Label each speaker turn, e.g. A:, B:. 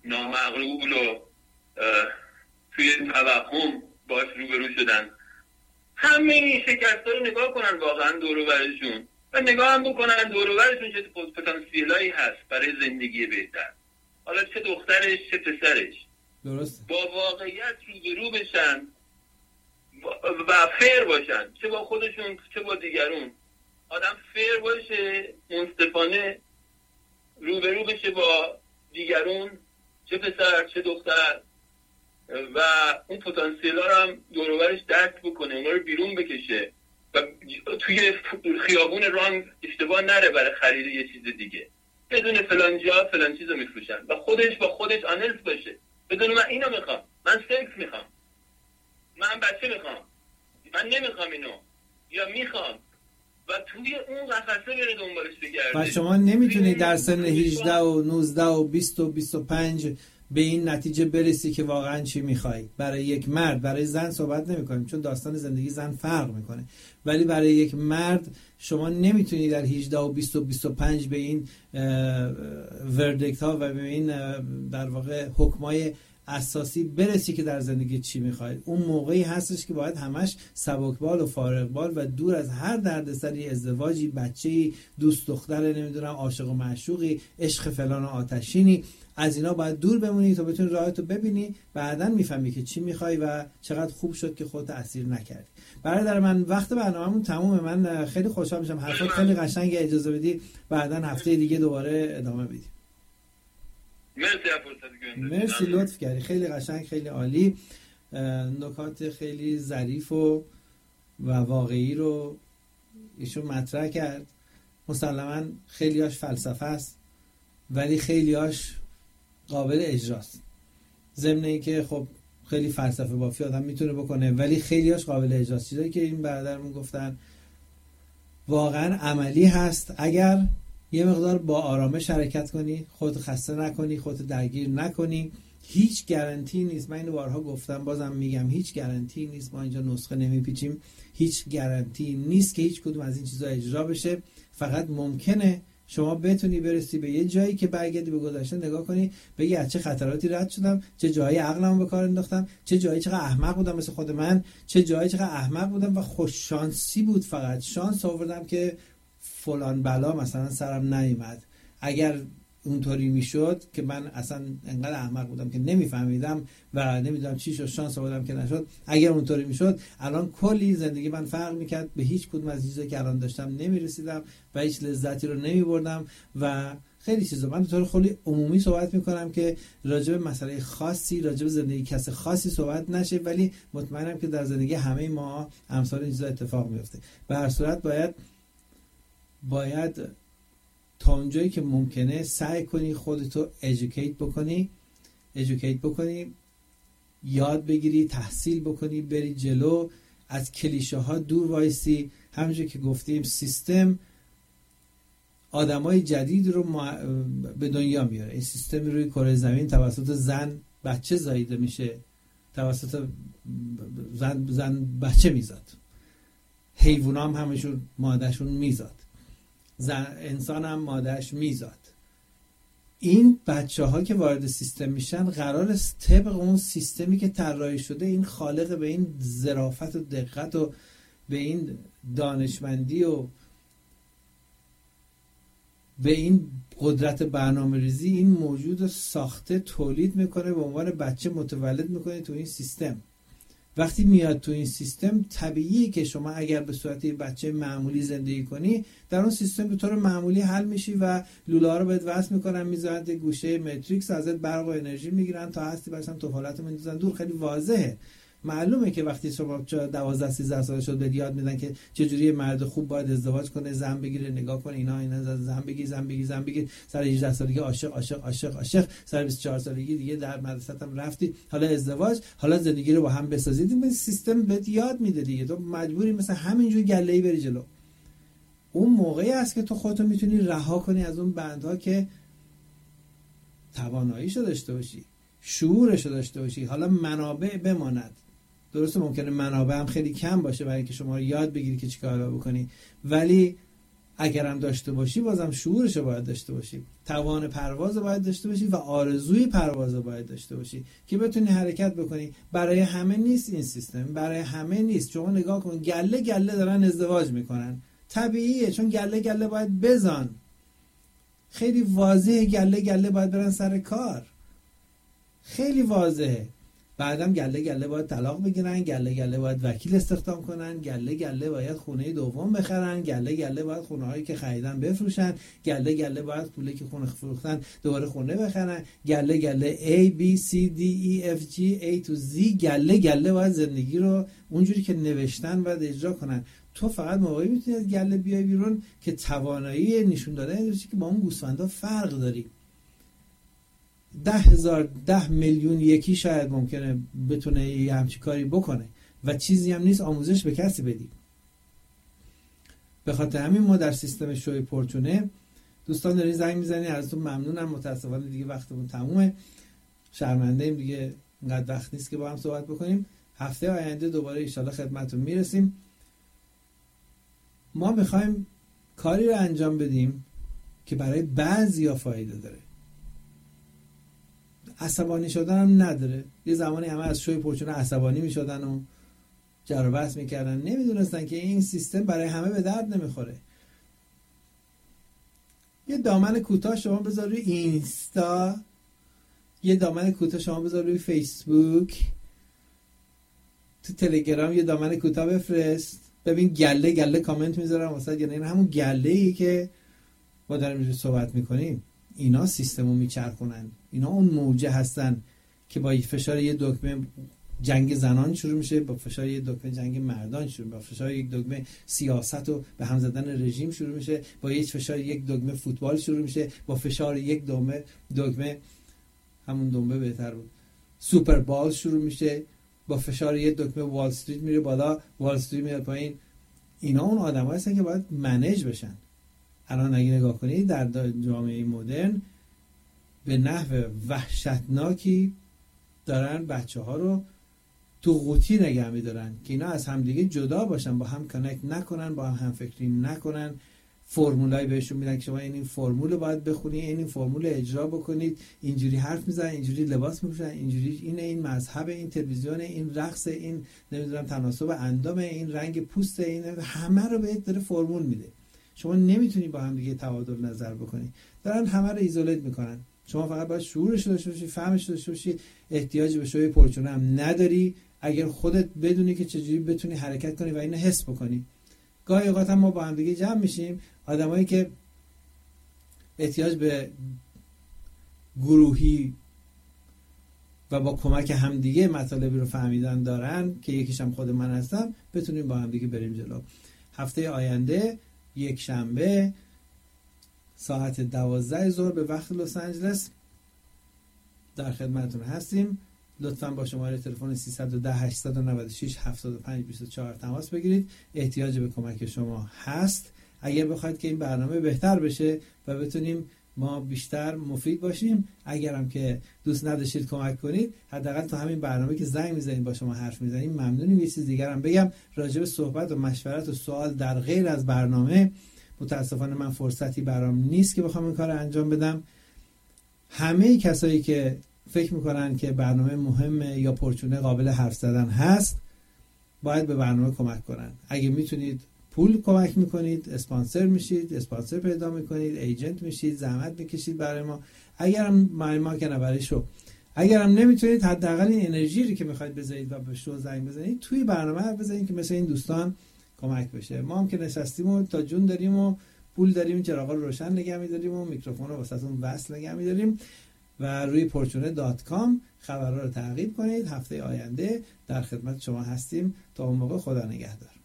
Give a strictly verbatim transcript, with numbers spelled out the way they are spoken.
A: نامعقول و توی توهم باش روبرو شدن. همه این شکست‌ها رو نگاه کنن واقعا دور و برشون و نگاه هم بکنن دور و برشون چه پتانسیلایی هست برای زندگی بهتر، حالا چه دخترش چه پسرش.
B: درسته.
A: با واقعیت روبرو بشن و فیر باشن، چه با خودشون چه با دیگرون. آدم فیر باشه، منصفانه روبرو بشه با دیگرون، چه پسر چه دختر، و اون پتانسیل ها رو هم دور و برش درک بکنه، اونا رو بیرون بکشه و توی خیابون رانگ اشتباه نره برای خرید یه چیز دیگه، بدون فلان جا فلان چیز رو میفروشن و خودش با خودش آنلز باشه، بدون من اینو میخوام، من سکس میخوام، من بچه میخوام، من نمیخوام اینو یا میخوام، و توی اون قفسه بره دنبالش بگرده.
B: و شما نمیتونید در سن هجده و نوزده و بیست و بیست و پنج به این نتیجه برسی که واقعا چی میخوای. برای یک مرد، برای زن صحبت نمی کنیم چون داستان زندگی زن فرق میکنه، ولی برای یک مرد شما نمیتونی در هجده و بیست و بیست و پنج به این وردکت ها و به این در واقع حکمای اساسی برسی که در زندگی چی میخواید. اون موقعی هستش که باید همش سبکبال و فارغبال و دور از هر دردسری، ازدواجی، بچه‌ای، دوست دختر، نمیدونم عاشق و معشوقی، عشق فلان و آتشینی، از اینا باید دور بمونی تا بتونی راهتو ببینی، بعداً میفهمی که چی میخوای و چقدر خوب شد که خودت اسیر نکردی. برادر من وقت برنامه‌مون تمومه. من خیلی خوشحال میشم، حرفات خیلی قشنگه، اجازه بدی بعداً هفته دیگه دوباره ادامه بدیم.
A: مرسی فرصتی که
B: مرسی، لطف کردی، خیلی قشنگ، خیلی عالی، نکات خیلی ظریف و و واقعی رو ایشون مطرح کرد. مسلماً خیلیاش فلسفه است ولی خیلیاش قابل اجراست، ضمن اینکه خب خیلی فلسفه بافی آدم میتونه بکنه ولی خیلیاش قابل اجراست. چیزایی که این برادرمون گفتن واقعا عملی هست اگر یه مقدار با آرامش حرکت کنی، خودت خسته نکنی، خودت درگیر نکنی. هیچ گارانتی نیست، من اینو بارها گفتم بازم میگم، هیچ گارانتی نیست، ما اینجا نسخه نمیپیچیم، هیچ گارانتی نیست که هیچ کدوم از این چیزا اجرا بشه. فقط ممکنه شما بتونی برسی به یه جایی که برگردی به گذشته نگاه کنی بگی از چه خطراتی رد شدم، چه جایی عقلمو به کار انداختم، چه جایی چقدر احمق بودم مثل خود من، چه جایی چقدر احمق بودم و خوش شانسی بود، فقط شانس آوردم که فلان بلا مثلا سرم نیومد. اگر اونطوری میشد که من اصلا انقدر احمق بودم که نمیفهمیدم و نمیدونم چی شد، شانس آوردم که نشد، اگر اونطوری میشد الان کلی زندگی من فرق میکرد، به هیچ کدوم از چیزایی که الان داشتم نمیرسیدم و هیچ لذتی رو نمیبردم و خیلی چیزا. من به طور خیلی عمومی صحبت میکنم که راجع به مسئله خاصی، راجع به زندگی کس خاصی صحبت نشه، ولی مطمئنم که در زندگی همه ما امثال این چیزا اتفاق میفته. به هر صورت باید باید تا اونجایی که ممکنه سعی کنی خودتو educate بکنی educate بکنی یاد بگیری، تحصیل بکنی، بری جلو، از کلیشه ها دور وایسی. همونجور که گفتیم سیستم آدمای جدید رو به دنیا میاره. این سیستم روی کره زمین توسط زن بچه زاییده میشه، توسط زن زن بچه میزاد، حیوونا هم همشون مادهشون میزاد، زن انسان هم مادهش میزاد. این بچه ها که وارد سیستم میشن قرار است طبق اون سیستمی که طراحی شده این خالق به این ظرافت و دقت و به این دانشمندی و به این قدرت برنامه ریزی این موجود ساخته تولید میکنه، به عنوان بچه متولد میکنه تو این سیستم. وقتی میاد تو این سیستم طبیعیه که شما اگر به صورت بچه معمولی زندگی کنی در اون سیستم به طور معمولی حل میشی و لوله ها رو بهت وصل میکنن، میذارن گوشه ماتریکس، ازت برق و انرژی میگیرن تا هستی برسن طفولت رو میندازن دور. خیلی واضحه، معلومه که وقتی شما دوازده سیزده سال شد به یاد میدن که چجوری مرد خوب باید ازدواج کنه، زن بگیره، نگاه کنه، اینا اینا زن بگیر زن بگیر زن بگیر، سر هجده سالگی عاشق عاشق عاشق عاشق، سر بیست و چهار سالگی دیگه در مدرسه هم رفتی، حالا ازدواج، حالا زندگی رو با هم بسازید. این سیستم بهت یاد میده دیگه، تو مجبوری مثلا همینجوری گله‌ای بری جلو. اون موقعی است که تو خودت میتونی رها کنی از اون بندها که تواناییشو داشته باشی، شعورشو داشته باشی. حالا منابع بماند، درسته ممکنه منابع هم خیلی کم باشه برای اینکه شما یاد بگیری که چیکار بکنی، ولی اگرم داشته باشی بازم شعورش رو باید داشته باشی، توان پرواز رو باید داشته باشی و آرزوی پرواز رو باید داشته باشی که بتونی حرکت بکنی. برای همه نیست این سیستم، برای همه نیست. شما نگاه کن گله گله دارن ازدواج میکنن، طبیعیه، چون گله گله باید بزن، خیلی واضحه گله گله باید برن سر کار، خیلی واضحه. بعدم گله گله باید طلاق بگیرن، گله گله باید وکیل استخدام کنن، گله گله باید خونه دوم بخرن، گله گله باید خونه هایی که خریدن بفروشن، گله گله باید پولی که خونه فروختن دوباره خونه بخرن، گله گله A B C D E F G A to Z، گله گله باید زندگی رو اونجوری که نوشتن باید اجرا کنن. تو فقط موقعی میتونی از گله بیای بیرون که توانایی نشون دادن این که با اون گوسفندا فرق داری. ده هزار ده میلیون یکی شاید ممکنه بتونه یه همچی کاری بکنه و چیزی هم نیست آموزش به کسی بدی. به خاطر همین ما در سیستم شوی پورتونه دوستان دارین زنگ میزنین، ازتون ممنونم. متاسفانه دیگه وقتمون تمومه، شرمنده ایم دیگه، اینقدر وقت نیست که با هم صحبت بکنیم. هفته آینده دوباره ان شاءالله خدمتتون میرسیم. ما میخوایم کاری رو انجام بدیم که برای بعضیا فایده داره، عصبانی شدن هم نداره. یه زمانی همه از شوی پورتونه عصبانی میشدن و جر و بحث میکردن، نمیدونستن که این سیستم برای همه به درد نمیخوره. یه دامن کوتاه شما بذار روی اینستا، یه دامن کوتاه شما بذار روی فیسبوک، تو تلگرام یه دامن کوتاه بفرست، ببین گله گله کامنت میذارم واسه، یعنی همون گله ای که ما داریم صحبت میکنیم. اینا سیستمو میچرخونن، اینا اون موجه هستن که با فشار یه دکمه جنگ زنان شروع میشه، با فشار یک دکمه جنگ مردان شروع، با فشار یک دکمه سیاست و به هم زدن رژیم شروع میشه، با یک فشار یک دکمه فوتبال شروع میشه، با فشار یک دکمه دکمه همون دنبه بهتر بود سوپر بال شروع میشه، با فشار یک دکمه وال استریت میره بالا، وال استریت میاد پایین. اینا اون آدمایی هستن که باید منیج بشن. الان اگه نگاه کنید در جامعه مدرن به نحو وحشتناکی دارن بچه ها رو تو قوطی نگه میدارن که اینا از همدیگه جدا باشن، با هم کانکت نکنن، با هم همفکری نکنن. فرمولایی بهشون میدن که شما این این فرمول باید بخونی، این این فرمول اجرا بکنید، اینجوری حرف میزنن، اینجوری لباس میپوشن، اینجوری این این مذهب، این تلویزیون، این رقص، این نمیدونم تناسب اندام، این رنگ پوست، این همه رو بهت داره فرمول میده. شما نمیتونی با هم دیگه تبادل نظر بکنی، دارن همه رو ایزولیت میکنن. شما فقط باید شعورش داشته باشی، فهمش داشته باشی، احتیاج به شوی پورتونه هم نداری اگر خودت بدونی که چجوری بتونی حرکت کنی و اینو حس بکنی. گاهی اوقات هم ما با هم دیگه جمع میشیم، آدمایی که احتیاج به گروهی و با کمک همدیگه مطالبی رو فهمیدن دارن که یکیش هم خود من هستم، بتونیم با هم دیگه بریم جلو. هفته آینده یک شنبه ساعت دوازده ظهر به وقت لس آنجلس در خدمتتون هستیم. لطفاً با شماره تلفن سیصد و ده هشتصد و نود و شش هفتاد و پنج بیست و چهار تماس بگیرید. احتیاج به کمک شما هست. اگر بخواید که این برنامه بهتر بشه و بتونیم ما بیشتر مفید باشیم، اگرم که دوست نداشتید کمک کنید، حداقل تو همین برنامه که زنگ میزنید با شما حرف میزنیم ممنونیم. یه چیز دیگر هم بگم راجع به صحبت و مشورت و سوال در غیر از برنامه، متاسفانه من فرصتی برام نیست که بخوام این کار انجام بدم. همه کسایی که فکر میکنن که برنامه مهمه یا پورتونه قابل حرف زدن هست باید به برنامه کمک کنن. اگه میتونید پول کمک میکنید، اسپانسر میشید، اسپانسر پیدا میکنید، ایجنت میشید، زحمت میکشید برای ما. اگرم ما ما که برای شو اگرم نمیتونید، حداقل این انرژی رو که میخواید بذارید و به شو زنگ بزنید توی برنامه حرف بزنید که مثل این دوستان کمک بشه. ما هم که نشستیم و تا جون داریم و پول داریم، چراغا رو روشن نگه می‌داریم و میکروفون رو واسهتون وصل نگه می‌داریم و روی پورتونه دات کام خبرها رو تعقیب کنید. هفته آینده در خدمت شما هستیم. تا اون موقع خدا نگهدار.